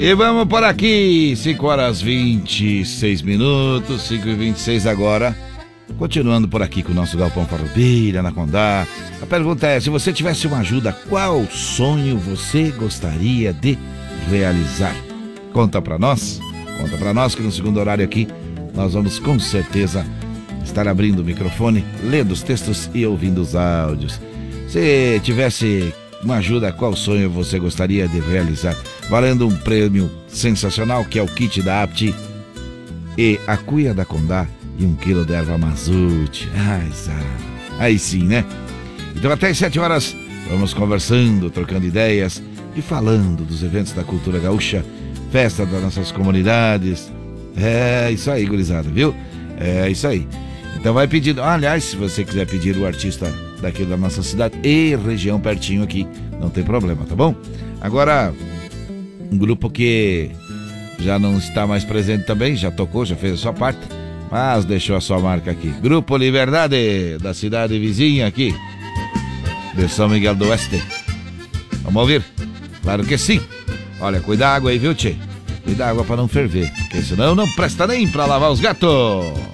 E vamos por aqui, 5h26, 5h26 agora. Continuando por aqui com o nosso Galpão Farroupilha, na Condá. A pergunta é, se você tivesse uma ajuda, qual sonho você gostaria de realizar? Conta pra nós que no segundo horário aqui, nós vamos com certeza estar abrindo o microfone, lendo os textos e ouvindo os áudios. Se tivesse uma ajuda, qual sonho você gostaria de realizar? Valendo um prêmio sensacional, que é o kit da Apti e a cuia da Condá e 1 quilo de erva mazute. Aí sim, né? Então até às 7 horas vamos conversando, trocando ideias e falando dos eventos da cultura gaúcha, festa das nossas comunidades. É isso aí, gurizada, viu? É isso aí. Então vai pedindo. Aliás, se você quiser pedir o artista daqui da nossa cidade e região pertinho aqui, não tem problema, tá bom? Agora, um grupo que já não está mais presente também, já tocou, já fez a sua parte, mas deixou a sua marca aqui. Grupo Liberdade, da cidade vizinha aqui, de São Miguel do Oeste. Vamos ouvir? Claro que sim. Olha, cuida a água aí, viu, tchê? Cuida a água pra não ferver, porque senão não presta nem pra lavar os gatos.